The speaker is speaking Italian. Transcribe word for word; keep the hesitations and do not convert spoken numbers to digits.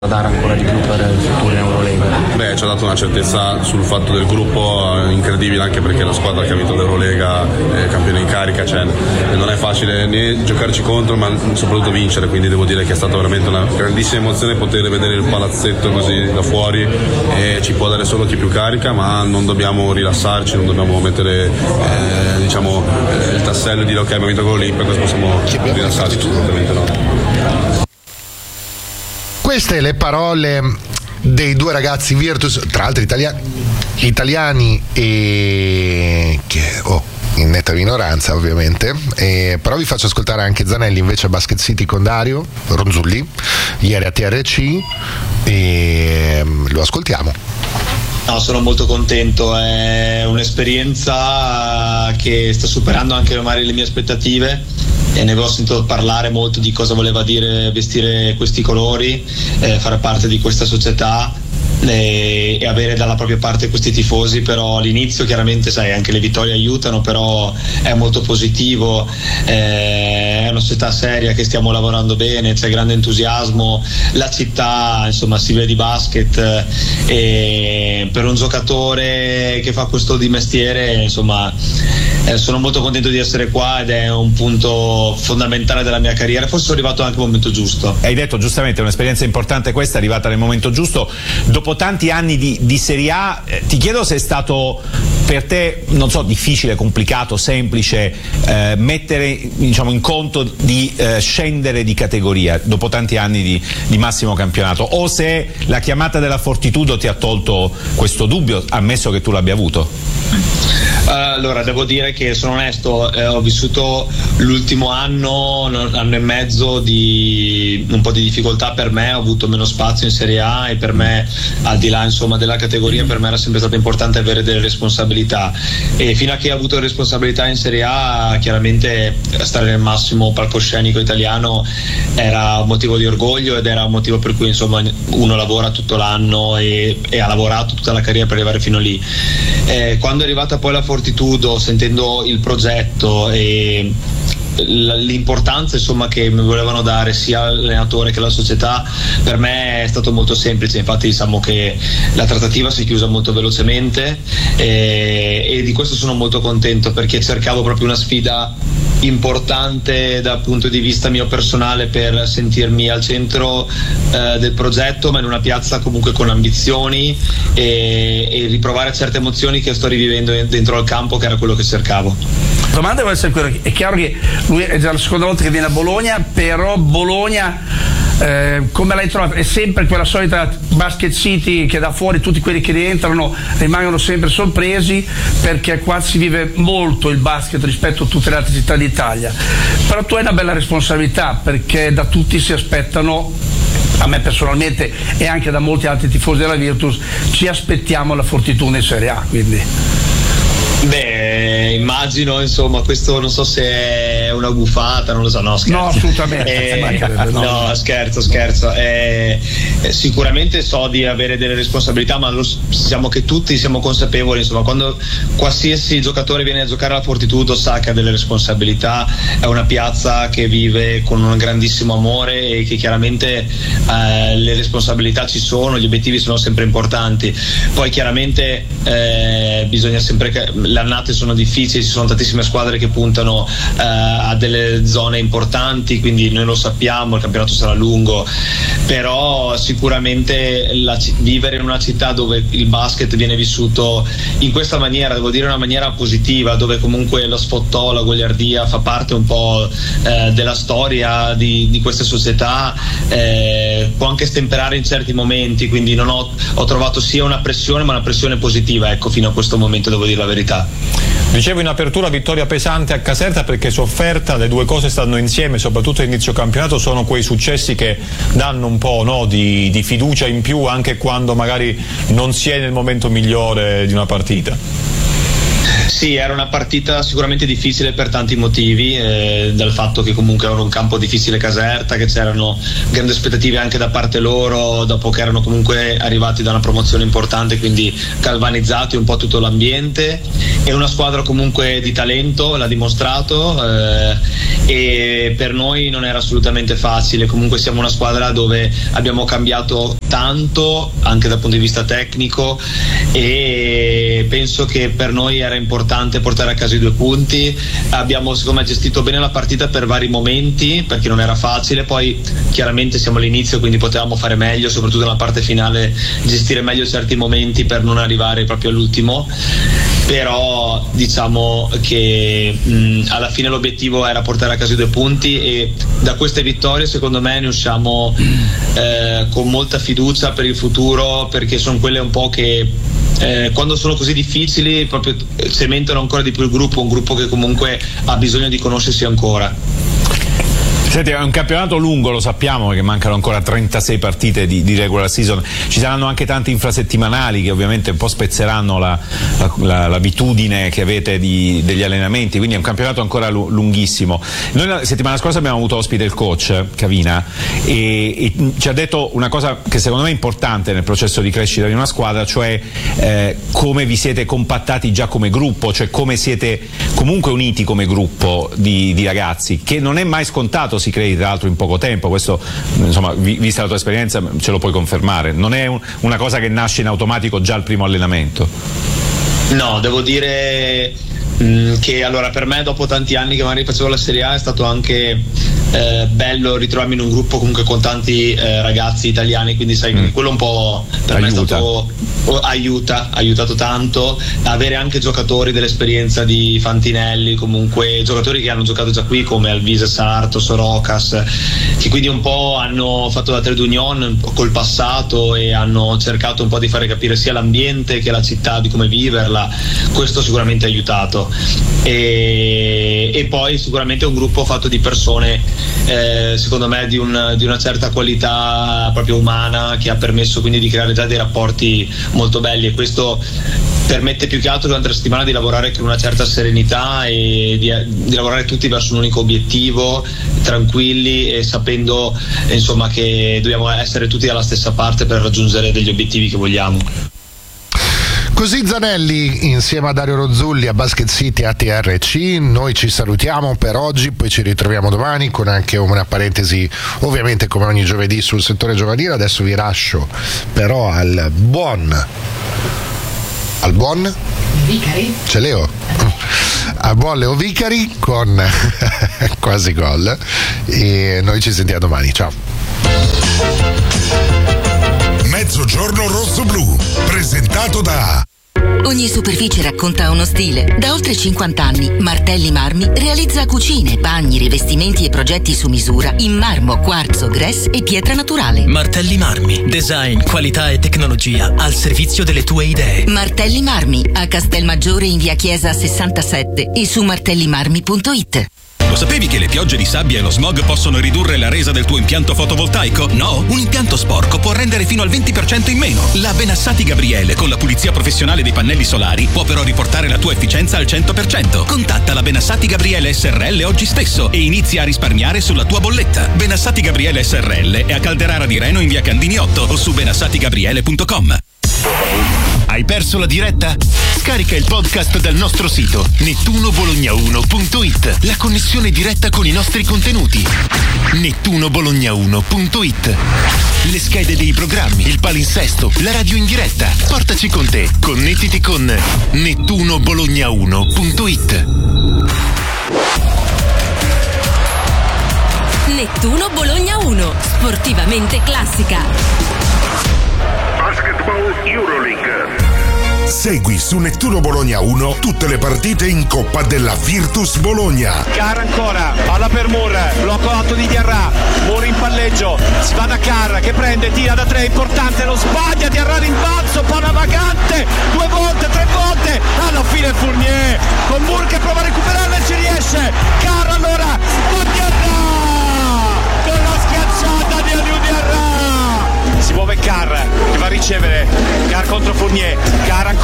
dare ancora di più per il futuro in Eurolega? Beh, ci ha dato una certezza sul fatto del gruppo incredibile, anche perché la squadra che ha vinto l'Eurolega è campione in carica, cioè non è facile né giocarci contro ma soprattutto vincere, quindi devo dire che è stata veramente una grandissima emozione poter vedere il palazzetto così da fuori, e ci può dare solo chi più carica, ma non dobbiamo rilassarci, non dobbiamo mettere eh, diciamo eh, il tassello e dire ok abbiamo vinto con l'Olimpia, questo possiamo rilassarci, assolutamente no. Queste le parole dei due ragazzi Virtus, tra l'altro italia- italiani e che oh, in netta minoranza ovviamente, e, però vi faccio ascoltare anche Zanelli invece a Basket City con Dario Ronzulli ieri a T R C e lo ascoltiamo. No, sono molto contento, è un'esperienza che sta superando anche magari le mie aspettative e ne avevo sentito parlare molto di cosa voleva dire vestire questi colori, eh, fare parte di questa società e, e avere dalla propria parte questi tifosi. Però all'inizio chiaramente sai anche le vittorie aiutano, però è molto positivo, eh, è una società seria che stiamo lavorando bene, c'è grande entusiasmo, la città insomma si vede di basket, e per un giocatore che fa questo di mestiere insomma eh, sono molto contento di essere qua ed è un punto fondamentale della mia carriera, forse sono arrivato anche al momento giusto. Hai detto giustamente, è un'esperienza importante questa, è arrivata nel momento giusto. Dopo tanti anni di, di Serie A, eh, ti chiedo se è stato per te, non so, difficile, complicato, semplice eh, mettere diciamo in conto di eh, scendere di categoria dopo tanti anni di, di massimo campionato, o se la chiamata della Fortitudo ti ha tolto questo dubbio, ammesso che tu l'abbia avuto. Allora, devo dire che sono onesto, eh, ho vissuto l'ultimo anno, anno e mezzo di un po' di difficoltà per me, ho avuto meno spazio in Serie A e per me, al di là insomma della categoria, per me era sempre stato importante avere delle responsabilità, e fino a che ho avuto responsabilità in Serie A chiaramente stare nel massimo palcoscenico italiano era un motivo di orgoglio ed era un motivo per cui insomma uno lavora tutto l'anno e, e ha lavorato tutta la carriera per arrivare fino lì. Eh, quando è arrivata poi la Fortitudo, sentendo il progetto e l'importanza insomma che mi volevano dare sia l'allenatore che la società, per me è stato molto semplice. Infatti diciamo che la trattativa si è chiusa molto velocemente e, e di questo sono molto contento, perché cercavo proprio una sfida importante dal punto di vista mio personale per sentirmi al centro eh, del progetto, ma in una piazza comunque con ambizioni e, e riprovare certe emozioni che sto rivivendo dentro al campo, che era quello che cercavo. La domanda vuole essere quella: è chiaro che lui è già la seconda volta che viene a Bologna, però Bologna eh, come l'hai trovata? È sempre quella solita Basket City che da fuori tutti quelli che rientrano rimangono sempre sorpresi, perché qua si vive molto il basket rispetto a tutte le altre città d'Italia, però tu hai una bella responsabilità, perché da tutti si aspettano, a me personalmente e anche da molti altri tifosi della Virtus, ci aspettiamo la Fortitudo in Serie A, quindi beh, immagino, insomma, questo non so se è una gufata, non lo so, no, scherzo. No, assolutamente. Eh, no, no, scherzo, scherzo. Eh, eh, sicuramente so di avere delle responsabilità, ma lo, diciamo che tutti siamo consapevoli, insomma, quando qualsiasi giocatore viene a giocare alla Fortitudo sa che ha delle responsabilità, è una piazza che vive con un grandissimo amore e che chiaramente eh, le responsabilità ci sono, gli obiettivi sono sempre importanti. Poi chiaramente eh, bisogna sempre che le annate sono difficili, ci sono tantissime squadre che puntano eh, a delle zone importanti, quindi noi lo sappiamo, il campionato sarà lungo, però sicuramente la, vivere in una città dove il basket viene vissuto in questa maniera, devo dire una maniera positiva, dove comunque lo sfottò, la goliardia fa parte un po' eh, della storia di, di queste società, eh, può anche stemperare in certi momenti, quindi non ho, ho trovato sia una pressione, ma una pressione positiva, ecco, fino a questo momento, devo dire la verità. Dicevo in apertura, vittoria pesante a Caserta perché sofferta, le due cose stanno insieme, soprattutto all'inizio campionato, sono quei successi che danno un po', no, di, di fiducia in più anche quando magari non si è nel momento migliore di una partita. Sì, era una partita sicuramente difficile per tanti motivi, eh, dal fatto che comunque era un campo difficile Caserta, che c'erano grandi aspettative anche da parte loro, dopo che erano comunque arrivati da una promozione importante, quindi galvanizzati un po' tutto l'ambiente. È una squadra comunque di talento, l'ha dimostrato, eh, e per noi non era assolutamente facile. Comunque siamo una squadra dove abbiamo cambiato tanto anche dal punto di vista tecnico, e penso che per noi era importante portare a casa i due punti. Abbiamo secondo me gestito bene la partita per vari momenti, perché non era facile, poi chiaramente siamo all'inizio, quindi potevamo fare meglio, soprattutto nella parte finale gestire meglio certi momenti per non arrivare proprio all'ultimo. Però diciamo che mh, alla fine l'obiettivo era portare a casa i due punti, e da queste vittorie secondo me ne usciamo eh, con molta fiducia per il futuro, perché sono quelle un po' che eh, quando sono così difficili proprio cementano ancora di più il gruppo, un gruppo che comunque ha bisogno di conoscersi ancora. Senti, è un campionato lungo, lo sappiamo, perché mancano ancora trentasei partite di, di regular season. Ci saranno anche tanti infrasettimanali che ovviamente un po' spezzeranno la, la, la, l'abitudine che avete di, degli allenamenti, quindi è un campionato ancora lu- lunghissimo. Noi la settimana scorsa abbiamo avuto ospite il coach Cavina, e, e ci ha detto una cosa che secondo me è importante nel processo di crescita di una squadra, cioè eh, come vi siete compattati già come gruppo, cioè come siete comunque uniti come gruppo di, di ragazzi, che non è mai scontato, si crei tra l'altro in poco tempo. Questo, insomma, vi, vista la tua esperienza, ce lo puoi confermare, non è un, una cosa che nasce in automatico già al primo allenamento. No, devo dire mh, che allora per me, dopo tanti anni che magari facevo la Serie A, è stato anche eh, bello ritrovarmi in un gruppo comunque con tanti eh, ragazzi italiani, quindi sai, mm. quello un po' per aiuta. me è stato oh, aiuta, ha aiutato tanto, avere anche giocatori dell'esperienza di Fantinelli, comunque giocatori che hanno giocato già qui come Alvise Sarto, Sorocas, che quindi un po' hanno fatto da trade union col passato e hanno cercato un po' di fare capire sia l'ambiente che la città, di come viverla. Questo sicuramente ha aiutato, e, e poi sicuramente un gruppo fatto di persone eh, secondo me di, un, di una certa qualità proprio umana, che ha permesso quindi di creare già dei rapporti molto belli, e questo permette più che altro durante la settimana di lavorare con una certa serenità e di, di lavorare tutti verso un unico obiettivo, tranquilli e sapendo insomma che dobbiamo essere tutti dalla stessa parte per raggiungere degli obiettivi che vogliamo. Così Zanelli insieme a Dario Rozzulli a Basket City A T R C. Noi ci salutiamo per oggi, poi ci ritroviamo domani con anche una parentesi ovviamente come ogni giovedì sul settore giovanile. Adesso vi lascio però al buon al buon Vicari? Ce Leo a buon Leo Vicari con quasi gol, e noi ci sentiamo domani. Ciao. Mezzogiorno rosso-blu, presentato da... Ogni superficie racconta uno stile. Da oltre cinquanta anni, Martelli Marmi realizza cucine, bagni, rivestimenti e progetti su misura in marmo, quarzo, grès e pietra naturale. Martelli Marmi, design, qualità e tecnologia al servizio delle tue idee. Martelli Marmi, a Castelmaggiore in via Chiesa sessantasette e su martellimarmi punto it. Lo sapevi che le piogge di sabbia e lo smog possono ridurre la resa del tuo impianto fotovoltaico? No? Un impianto sporco può rendere fino al venti per cento in meno. La Benassati Gabriele con la pulizia professionale dei pannelli solari può però riportare la tua efficienza al cento per cento. Contatta la Benassati Gabriele S R L oggi stesso e inizia a risparmiare sulla tua bolletta. Benassati Gabriele S R L è a Calderara di Reno in via Candini otto o su benassati gabriele punto com. Hai perso la diretta? Scarica il podcast dal nostro sito nettuno bologna uno punto it. La connessione diretta con i nostri contenuti. nettuno bologna uno punto it. Le schede dei programmi, il palinsesto, la radio in diretta. Portaci con te. Connettiti con nettuno bologna uno punto it. Nettuno Bologna uno, sportivamente classica. Basketball Euroleague. Segui su Nettuno Bologna uno tutte le partite in Coppa della Virtus Bologna. Carr ancora, palla per Moore, blocco alto di Diarra, Moore in palleggio, si va da Carr che prende, tira da tre, importante, lo sbaglia, Diarra rimbalzo, palla vagante, due volte, tre volte, alla fine Fournier, con Moore che prova a recuperarla e ci riesce, Carr allora, Diarra, con la schiacciata di Aliou Diarra, si muove Carr che va a ricevere, Carr contro Fournier, Carr